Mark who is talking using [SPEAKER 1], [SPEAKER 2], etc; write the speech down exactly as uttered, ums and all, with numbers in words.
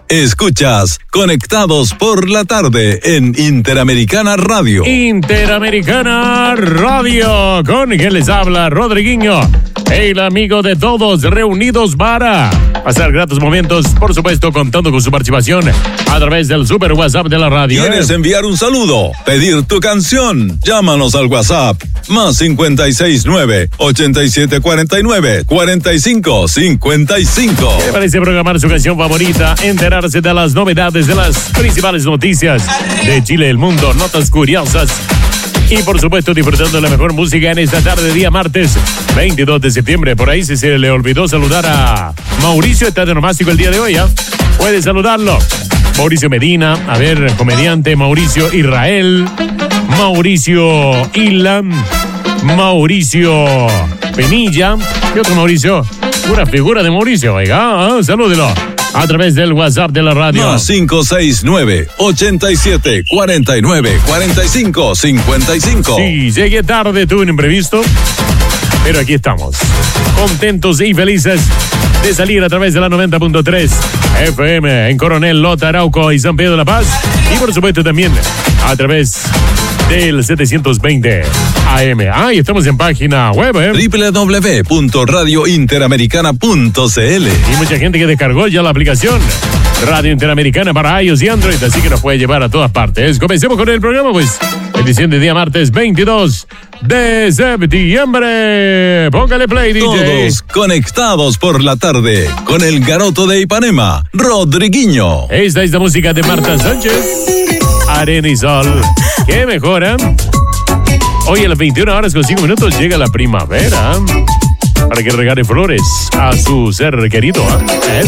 [SPEAKER 1] Escuchas Conectados por la Tarde en Interamericana Radio.
[SPEAKER 2] Interamericana Radio, con quien les habla Rodriguinho, el amigo de todos, reunidos para pasar gratos momentos, por supuesto contando con su participación a través del super WhatsApp de la radio.
[SPEAKER 1] ¿Quieres enviar un saludo? ¿Pedir tu canción? Llámanos al WhatsApp más cincuenta y seis nueve, ochenta y siete cuarenta y nueve, cuarenta y cinco cincuenta y cinco.
[SPEAKER 2] ¿Qué le parece programar su canción favorita? Enterarse de las novedades, de las principales noticias de Chile y el mundo, notas curiosas. Y por supuesto disfrutando de la mejor música en esta tarde, día martes veintidós de septiembre. Por ahí si se le olvidó saludar a Mauricio, está de nomástico el día de hoy, ¿eh? Puede saludarlo. Mauricio Medina, a ver, comediante Mauricio Israel, Mauricio Ilan, Mauricio Penilla. ¿Qué otro Mauricio? Una figura de Mauricio, oiga, ¿eh? Salúdelo a través del WhatsApp de la radio.
[SPEAKER 1] Más cinco seis nueve, ochenta y siete cuarenta y nueve, cuarenta y cinco cincuenta y cinco.
[SPEAKER 2] Sí, llegué tarde, tuve un imprevisto, pero aquí estamos, contentos y felices de salir a través de la noventa punto tres F M en Coronel, Lota, Arauco y San Pedro de la Paz. Y por supuesto también a través del setecientos veinte A M. Ah, y estamos en página web, ¿eh?
[SPEAKER 1] doble u doble u doble u punto radio interamericana punto c l.
[SPEAKER 2] Y mucha gente que descargó ya la aplicación Radio Interamericana para iOS y Android, así que nos puede llevar a todas partes. Comencemos con el programa, pues. Edición de día martes veintidós de septiembre. Póngale play, D J.
[SPEAKER 1] Todos conectados por la tarde con el garoto de Ipanema, Rodriguinho.
[SPEAKER 2] Esta es la música de Marta Sánchez. Arena y sol. ¿Qué mejora? Hoy a las veintiuna horas con cinco minutos llega la primavera para que regale flores a su ser querido. ¿Eh?